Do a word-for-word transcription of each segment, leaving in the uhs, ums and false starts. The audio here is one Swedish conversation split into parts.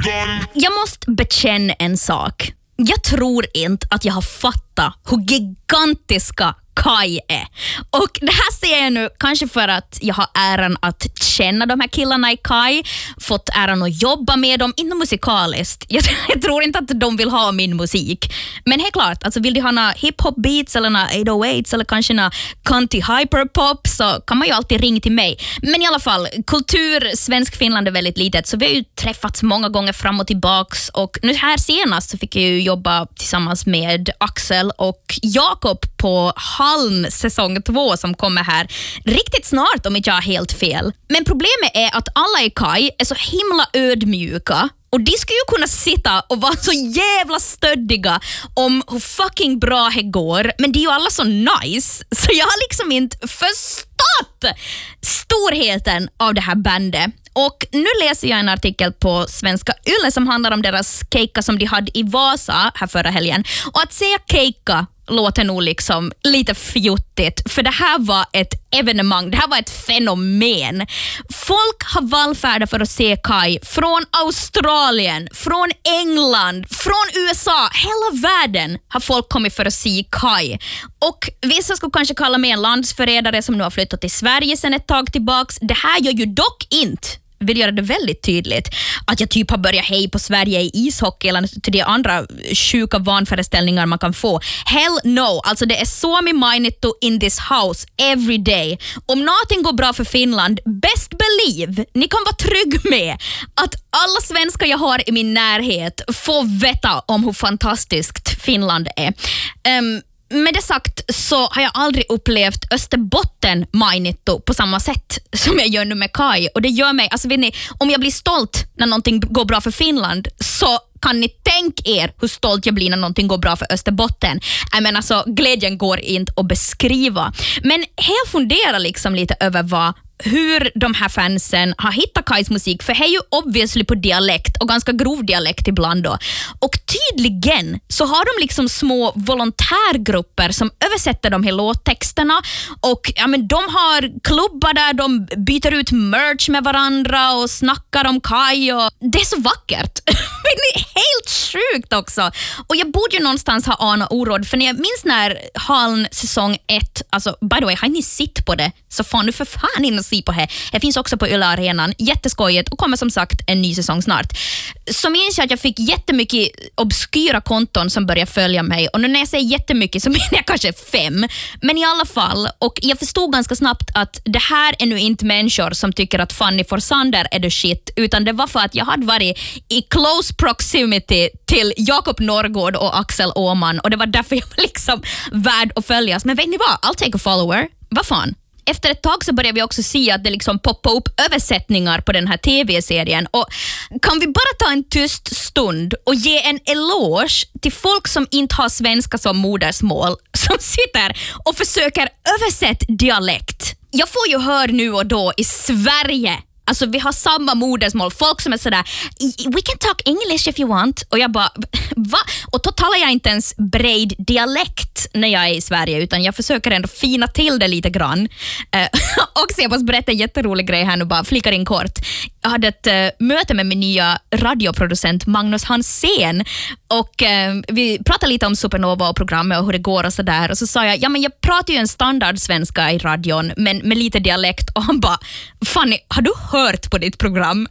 Jag måste bekänna en sak. Jag tror inte att jag har fattat hur gigantiska Kai är. Och det här ser jag nu kanske för att jag har äran att känna de här killarna i Kai, fått äran att jobba med dem, inte musikaliskt. Jag, jag tror inte att de vill ha min musik. Men helt klart, alltså vill de ha några hip-hop beats eller några åtta åtta eller kanske några country hyperpop, så kan man ju alltid ringa till mig. Men i alla fall, kultur, svensk Finland är väldigt litet, så vi har ju träffats många gånger fram och tillbaks. Och nu här senast så fick jag ju jobba tillsammans med Axel och Jakob på Halm säsong två som kommer här riktigt snart om inte jag har helt fel. Men problemet är att alla i Kai är så himla ödmjuka och de skulle ju kunna sitta och vara så jävla stöddiga om hur fucking bra det går, men det är ju alla så nice så jag har liksom inte förstått storheten av det här bandet. Och nu läser jag en artikel på Svenska Yle som handlar om deras keikka som de hade i Vasa här förra helgen. Och att säga keikka låter nog liksom lite fjuttigt, för det här var ett evenemang, det här var ett fenomen. Folk har vallfärdat för att se Kai från Australien, från England, från U S A, hela världen har folk kommit för att se Kai. Och vissa skulle kanske kalla mig en landsförrädare som nu har flyttat till Sverige sedan ett tag tillbaks. Det här gör ju dock inte, vill göra det väldigt tydligt, att jag typ har börjat hej på Sverige i ishockey eller till de andra sjuka vanföreställningar man kan få. Hell no, alltså det är Suomi mainittu in this house every day. Om någonting går bra för Finland, best believe, ni kan vara trygg med att alla svenskar jag har i min närhet får veta om hur fantastiskt Finland är. Um, Med det sagt så har jag aldrig upplevt Österbotten mainittu på samma sätt som jag gör nu med Kai. Och det gör mig, alltså vet ni, om jag blir stolt när någonting går bra för Finland, så kan ni tänka er hur stolt jag blir när någonting går bra för Österbotten. Jag menar, alltså, glädjen går inte att beskriva. Men jag funderar liksom lite över vad hur de här fansen har hittat Kais musik, för det är ju obviously på dialekt och ganska grov dialekt ibland då. Och tydligen så har de liksom små volontärgrupper som översätter de här låttexterna, och ja, men de har klubbar där de byter ut merch med varandra och snackar om Kai, och det är så vackert. Det är helt sjukt också. Och jag borde ju någonstans ha anat oråd, för när jag minns när Halm säsong ett, alltså by the way, har ni sitt på det, så fan nu för fan in och se på det. Det finns också på Yle Arenan, jätteskojigt, och kommer som sagt en ny säsong snart. Så minns jag att jag fick jättemycket obskyra konton som började följa mig, och nu när jag säger jättemycket så menar jag kanske fem, men i alla fall. Och jag förstod ganska snabbt att det här är nu inte människor som tycker att Fanny Forsander är the shit, utan det var för att jag hade varit i close proximity till Jakob Norrgård och Axel Åman, och det var därför jag var liksom värd att följas. Men vet ni vad? I'll take a follower. Vad fan? Efter ett tag så började vi också se att det liksom poppar upp översättningar på den här tv-serien. Och kan vi bara ta en tyst stund och ge en eloge till folk som inte har svenska som modersmål, som sitter och försöker översätta dialekt. Jag får ju höra nu och då i Sverige, alltså vi har samma modersmål, folk som är sådär, we can talk English if you want. Och jag bara, va? Och då talar jag inte ens bred dialekt när jag är i Sverige, utan jag försöker ändå fina till det lite grann. Uh, och så jag måste berätta en jätterolig grej här nu, bara flikar in kort. Jag hade ett uh, möte med min nya radioproducent Magnus Hansén, och uh, vi pratade lite om Supernova och programmet och hur det går och sådär. Och så sa jag, ja men jag pratar ju en standard svenska i radion, men med lite dialekt. Och han bara, Fanny, har du hört på ditt program?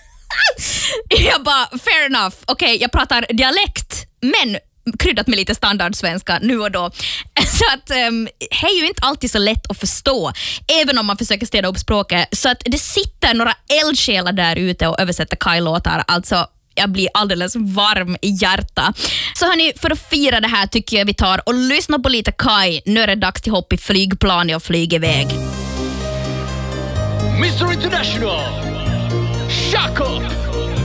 Jag bara, fair enough. Okej, okay, jag pratar dialekt, men kryddat med lite standardsvenska nu och då. Så att um, det är ju inte alltid så lätt att förstå, även om man försöker städa upp språket. Så att det sitter några eldsjälar där ute och översätter Kai-låtar. Alltså, jag blir alldeles varm i hjärta. Så hörni, för att fira det här tycker jag vi tar och lyssnar på lite Kai. Nu är det dags till hopp i flygplanet och flyga iväg. mister International, Jakob